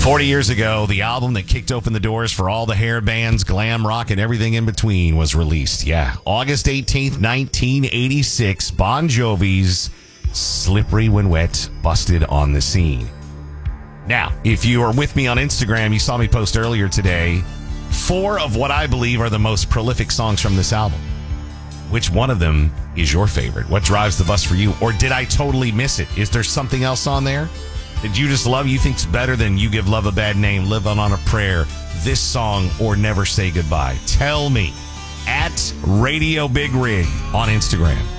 40 years ago, the album that kicked open the doors for all the hair bands, glam rock, and everything in between was released. Yeah, August 18th, 1986, Bon Jovi's Slippery When Wet busted on the scene. Now, if you are with me on Instagram, you saw me post earlier today 4 of what I believe are the most prolific songs from this album. Which one of them is your favorite? What drives the bus for you? Or did I totally miss it? Is there something else on there that you just love, you think's better than You Give Love a Bad Name, Live On a Prayer, this song, or Never Say Goodbye? Tell me at Radio Big Rig on Instagram.